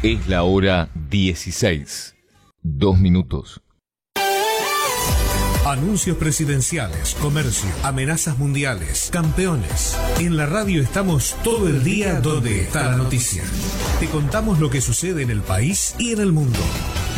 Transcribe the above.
Es la hora 16. 2 minutos. Anuncios presidenciales, comercio, amenazas mundiales, campeones. En la radio estamos todo el día donde está la noticia. Te contamos lo que sucede en el país y en el mundo.